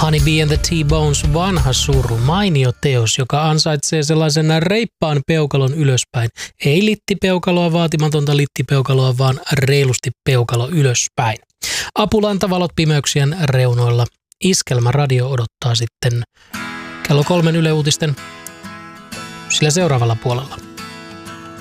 Honey Bee and the T-Bones, vanha suru, mainio teos, joka ansaitsee sellaisen reippaan peukalon ylöspäin. Ei littipeukaloa, vaatimatonta littipeukaloa, vaan reilusti peukalo ylöspäin. Apulantavalot pimeyksien reunoilla. Iskelmä radio odottaa sitten kello 3 Yle Uutisten sillä seuraavalla puolella.